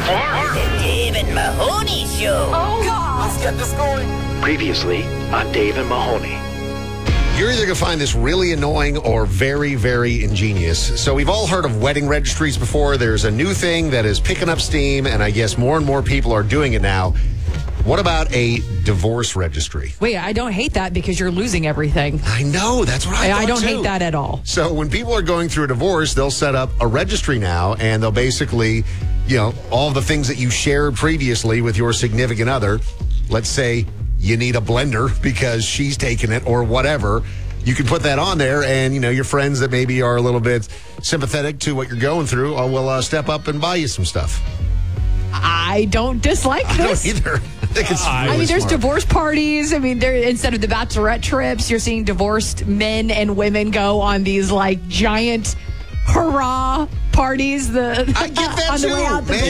The Dave and Mahoney Show. Oh, God. Let's get this going. Previously on Dave and Mahoney. You're either going to find this really annoying or very, very ingenious. So we've all heard of wedding registries before. There's a new thing that is picking up steam, and I guess more and more people are doing it now. What about a divorce registry? Wait, I don't hate that because you're losing everything. I know. That's what I thought, I don't too. hate that at all. So when people are going through a divorce, they'll set up a registry now, and they'll basically, all the things that you shared previously with your significant other. Let's say you need a blender because she's taking it or whatever. You can put that on there, and, your friends that maybe are a little bit sympathetic to what you're going through will step up and buy you some stuff. I don't dislike this. I don't either. I think it's really there's smart. divorce parties. Instead of the bachelorette trips, you're seeing divorced men and women go on these giant hurrah parties. I get that on the way out the door.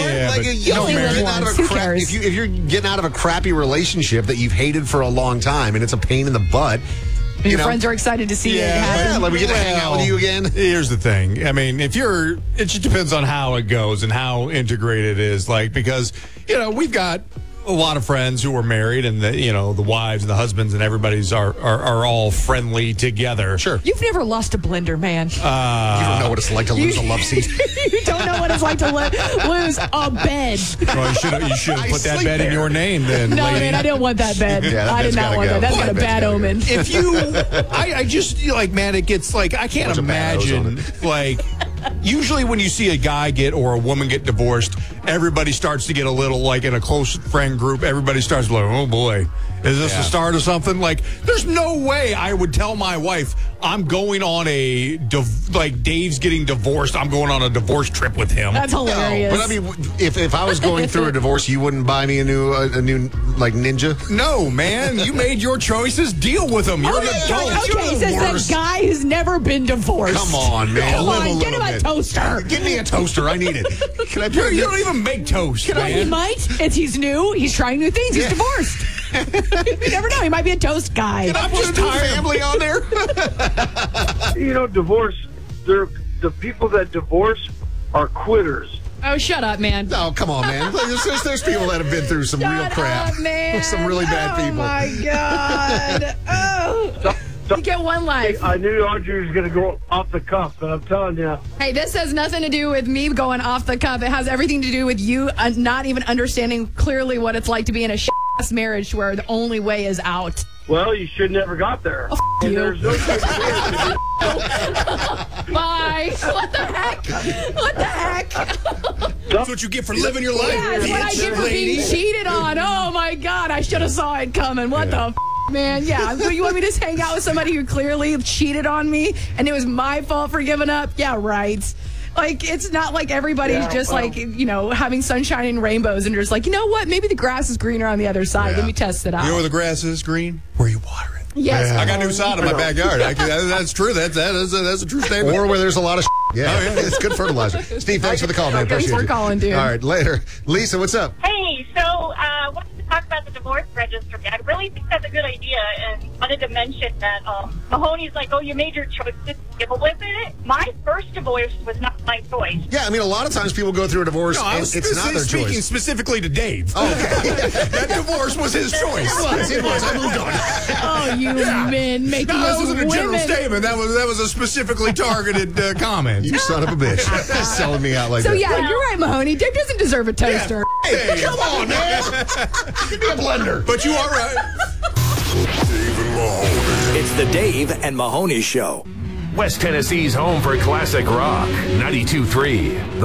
Who cares? If you're getting out of a crappy relationship that you've hated for a long time and it's a pain in the butt. Your friends are excited to see it happen. Like we get to hang out with you again. Here's the thing. It just depends on how it goes and how integrated it is. Because we've got a lot of friends who are married, and the wives and the husbands and everybody's are all friendly together. Sure. You've never lost a blender, man. You don't know what it's like to lose a love seat. You don't know what it's like to lose a bed. Well, you should have put that bed in your name then. No, lady. man, I didn't want that bed. Yeah, I did not want that. That's got a bad omen. If I just man, it gets I can't imagine usually when you see a guy or a woman get divorced, everybody starts to get a little in a close friend group. Everybody starts oh boy, is this the start of something? There's no way I would tell my wife I'm going on Dave's getting divorced. I'm going on a divorce trip with him. That's hilarious. No, but if I was going through a divorce, you wouldn't buy me a new Ninja? No, man, you made your choices. Deal with them. You're an adult. Okay, says that guy who's never been divorced. Come on, man. Come on, get him a toaster. Give me a toaster. I need it. Can I? You don't even make toast. He might. He's new. He's trying new things. He's divorced. You never know. He might be a toast guy. Can I put a new family on there? Divorce. The people that divorce are quitters. Oh, shut up, man. Oh, come on, man. There's people that have been through some real crap. Up, man. Some really bad people. Oh, my God. You get one life. I knew Audrey was going to go off the cuff, but I'm telling you. Hey, this has nothing to do with me going off the cuff. It has everything to do with you not even understanding clearly what it's like to be in a shit-ass marriage where the only way is out. Well, you should never got there. Oh, you. There's no Bye. What the heck? What the heck? That's what you get for living your life. Yeah, that's what I get for being cheated on. Oh, my God. I should have saw it coming. What the man? Yeah. So you want me to just hang out with somebody who clearly cheated on me and it was my fault for giving up? Yeah, right. It's not like everybody's just having sunshine and rainbows and just you know what? Maybe the grass is greener on the other side. Let me test it out. You know where the grass is green? Where you water it. Yes. I got a new sod in my backyard. That's true. That's a true statement. Or where there's a lot of it's good fertilizer. Steve, thanks for the call, man. Thanks for calling, dude. All right, later. Lisa, what's up? Hey, so I wanted to talk about the divorce registry. I really think that's a good idea, and wanted to mention that Mahoney's you made your choice to deal with it. My first divorce was not my choice. Yeah, a lot of times people go through a divorce and it's not their speaking choice. Specifically to Dave. Oh, okay. That divorce was his choice. It was. I moved on. Oh, you men making us that wasn't women. a general statement. That was a specifically targeted comment. You son of a bitch. Selling me out like that. So, yeah, you're right, Mahoney. Dave doesn't deserve a toaster. Yeah. Hey, come on, man. Give me a blender. But you are right. Dave and Mahoney. It's the Dave and Mahoney Show. West Tennessee's home for classic rock. 92.3.